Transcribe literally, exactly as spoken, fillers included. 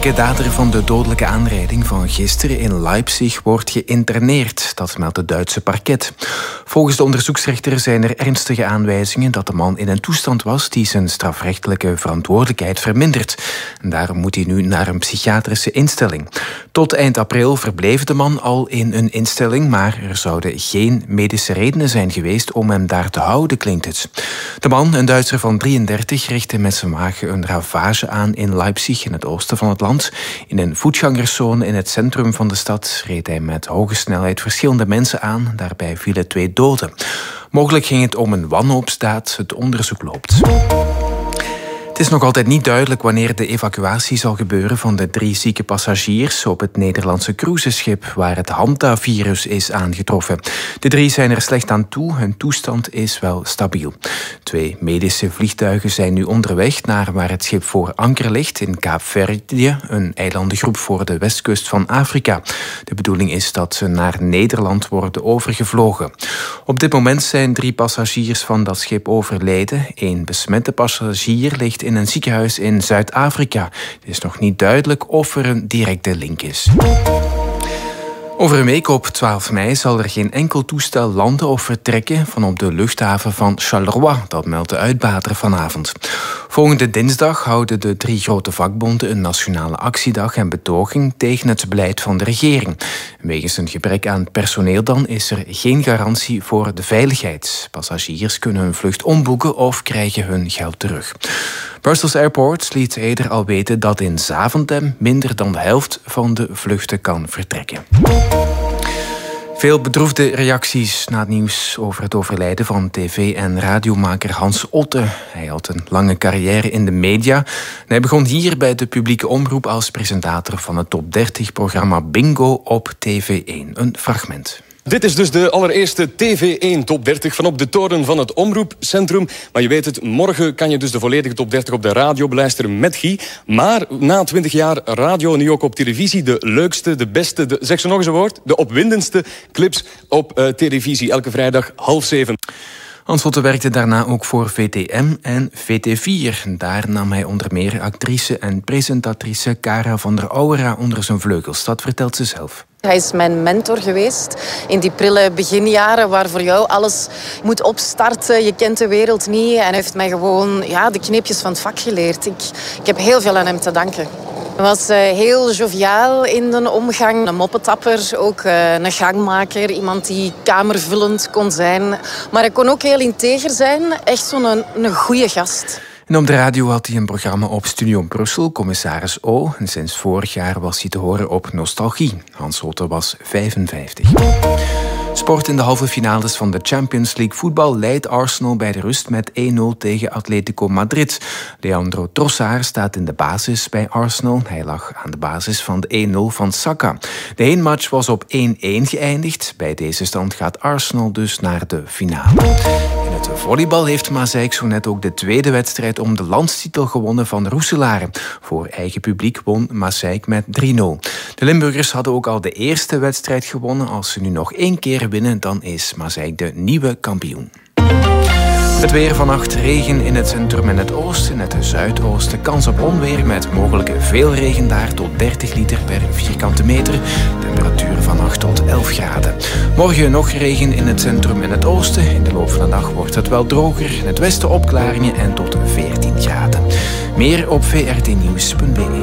vermoedelijke dader van de dodelijke aanrijding van gisteren in Leipzig wordt geïnterneerd. Dat meldt het Duitse parket. Volgens de onderzoeksrechter zijn er ernstige aanwijzingen dat de man in een toestand was die zijn strafrechtelijke verantwoordelijkheid vermindert. En daarom moet hij nu naar een psychiatrische instelling. Tot eind april verbleef de man al in een instelling, maar er zouden geen medische redenen zijn geweest om hem daar te houden, klinkt het. De man, een Duitser van drieëndertig, richtte met zijn wagen een ravage aan in Leipzig, in het oosten van het land. In een voetgangerszone in het centrum van de stad reed hij met hoge snelheid verschillende mensen aan. Daarbij vielen twee doden. Mogelijk ging het om een wanhoopsdaad. Het onderzoek loopt. Het is nog altijd niet duidelijk wanneer de evacuatie zal gebeuren van de drie zieke passagiers op het Nederlandse cruiseschip waar het Hantavirus is aangetroffen. De drie zijn er slecht aan toe, hun toestand is wel stabiel. Twee medische vliegtuigen zijn nu onderweg naar waar het schip voor anker ligt in Kaapverdië, een eilandengroep voor de westkust van Afrika. De bedoeling is dat ze naar Nederland worden overgevlogen. Op dit moment zijn drie passagiers van dat schip overleden. Eén besmette passagier ligt in een ziekenhuis in Zuid-Afrika. Het is nog niet duidelijk of er een directe link is. Over een week op twaalf mei zal er geen enkel toestel landen of vertrekken van op de luchthaven van Charleroi. Dat meldt de uitbater vanavond. Volgende dinsdag houden de drie grote vakbonden een nationale actiedag en betoging tegen het beleid van de regering. Wegens een gebrek aan personeel dan is er geen garantie voor de veiligheid. Passagiers kunnen hun vlucht omboeken of krijgen hun geld terug. Brussels Airport liet eerder al weten dat in Zaventem minder dan de helft van de vluchten kan vertrekken. Veel bedroefde reacties na het nieuws over het overlijden van tv- en radiomaker Hans Otte. Hij had een lange carrière in de media. En hij begon hier bij de publieke omroep als presentator van het top dertig-programma Bingo op T V één. Een fragment. Dit is dus de allereerste T V één top dertig van op de toren van het Omroepcentrum. Maar je weet het, morgen kan je dus de volledige top dertig op de radio beluisteren met Guy. Maar na twintig jaar radio, nu ook op televisie, de leukste, de beste, de, zeg ze nog eens een woord, de opwindendste clips op uh, televisie. Elke vrijdag half zeven. Hans Otte werkte daarna ook voor V T M en V T vier. Daar nam hij onder meer actrice en presentatrice Cara van der Aura onder zijn vleugels. Dat vertelt ze zelf. Hij is mijn mentor geweest in die prille beginjaren waar voor jou alles moet opstarten. Je kent de wereld niet en hij heeft mij gewoon ja, de kneepjes van het vak geleerd. Ik, ik heb heel veel aan hem te danken. Hij was uh, heel joviaal in de omgang, een moppetapper, ook uh, een gangmaker. Iemand die kamervullend kon zijn. Maar hij kon ook heel integer zijn, echt zo'n een, een goede gast. En op de radio had hij een programma op Studio Brussel, Commissaris O. En sinds vorig jaar was hij te horen op Nostalgie. Hans Otte was vijfenvijftig. Sport in de halve finales van de Champions League voetbal leidt Arsenal bij de rust met één nul tegen Atletico Madrid. Leandro Trossard staat in de basis bij Arsenal. Hij lag aan de basis van de één nul van Saka. De heenmatch was op één één geëindigd. Bij deze stand gaat Arsenal dus naar de finale. In het volleybal heeft Maaseik zo net ook de tweede wedstrijd om de landstitel gewonnen van Roeselare. Voor eigen publiek won Maaseik met drie nul. De Limburgers hadden ook al de eerste wedstrijd gewonnen. Als ze nu nog één keer winnen, dan is Maaseik de nieuwe kampioen. Het weer vannacht, regen in het centrum en het oosten. In het zuidoosten kans op onweer met mogelijke veel regen daar tot dertig liter per vierkante meter. Temperatuur van acht tot elf graden. Morgen nog regen in het centrum en het oosten. In de loop van de dag wordt het wel droger. In het westen opklaringen en tot veertien graden. Meer op v r t nieuws punt b e.